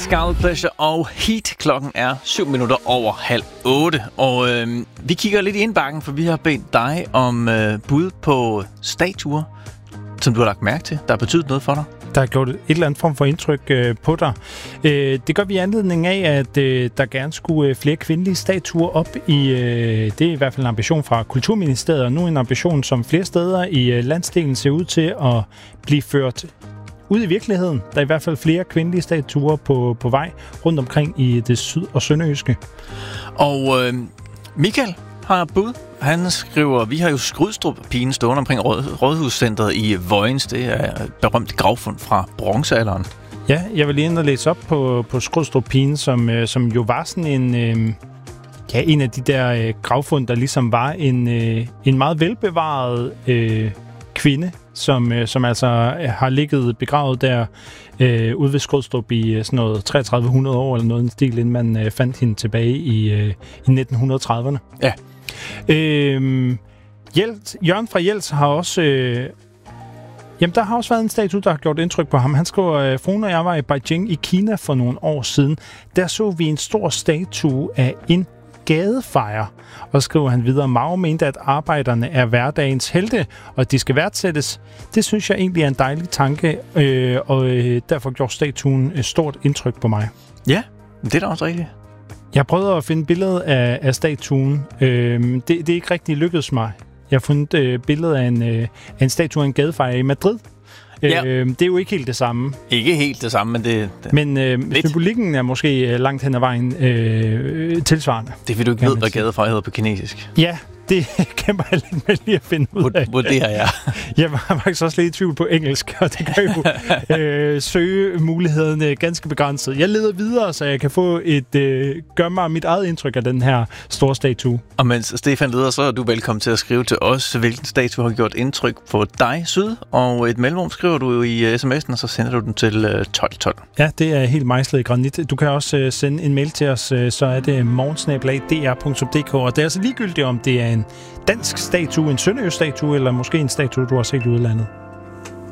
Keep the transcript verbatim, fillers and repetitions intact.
Scarlet Pleasure og Heat. Klokken er syv minutter over halv otte. Og øh, vi kigger lidt i indbakken, for vi har bedt dig om øh, bud på statuer, som du har lagt mærke til, der har betydet noget for dig. Der har gjort et eller andet form for indtryk øh, på dig. Øh, det gør vi i anledning af, at øh, der gerne skulle øh, flere kvindelige statuer op i... Øh, det er i hvert fald en ambition fra Kulturministeriet, og nu en ambition, som flere steder i øh, landsdelen ser ud til at blive ført ud i virkeligheden. Der er i hvert fald flere kvindelige statuer på, på vej rundt omkring i det syd- og sønderjyske. Og øh, Michael har bud. Han skriver, vi har jo Skrydstrup-pigen stående omkring Råd- Rådhuscentret i Vojens. Det er et berømt gravfund fra bronzealderen. Ja, jeg vil lige ind og læse op på, på Skrydstrup-pigen, som, øh, som jo var sådan en... Øh, ja, en af de der øh, gravfund, der ligesom var en, øh, en meget velbevaret øh, kvinde, som, øh, som altså har ligget begravet der øh, ude ved Skrydstrup i øh, sådan noget treogtredive hundrede år eller noget i den stil, inden man øh, fandt hende tilbage i, øh, i nitten trediverne. Ja. Øh, Hjelt, Jørgen fra Hjels har også... Øh, jamen, der har også været en statue, der har gjort indtryk på ham. Han skriver, øh, fruen og jeg var i Beijing i Kina for nogle år siden. Der så vi en stor statue af en gadefejer. Og skriver han videre, Mao mente, at arbejderne er hverdagens helte, og at de skal værdsættes. Det synes jeg egentlig er en dejlig tanke, øh, og øh, derfor gjorde statuen et stort indtryk på mig. Ja, det er da også rigtigt. Jeg prøvede at finde billedet af, af statuen. Øh, det, det er ikke rigtig lykkedes mig. Jeg har fundet øh, billedet af en, øh, af en statue af en gadefejer i Madrid. Ja. Øh, det er jo ikke helt det samme. Ikke helt det samme, men det... det men øh, symbolikken er måske langt hen ad vejen øh, tilsvarende. Det vil du ikke vide, hvad gadefejer hedder på kinesisk. Ja, det kæmper jeg lidt med lige at finde ud af. Vurderer jeg. Jeg var faktisk også lidt i tvivl på engelsk, og det kan jo øh, søge mulighederne ganske begrænset. Jeg leder videre, så jeg kan få et øh, gør mig mit eget indtryk af den her store statue. Og mens Stefan leder, så er du velkommen til at skrive til os, hvilken statue har gjort indtryk på dig, Syd. Og et mellemrum skriver du i sms'en, og så sender du den til øh, tolv tolv. Ja, det er helt mejslet i granit. Du kan også øh, sende en mail til os, øh, så er det morgensnabel-a punktum d r punktum d k. Og det er altså ligegyldigt, om det er en dansk statue, en sønderjysk statue, eller måske en statue, du har set i udlandet.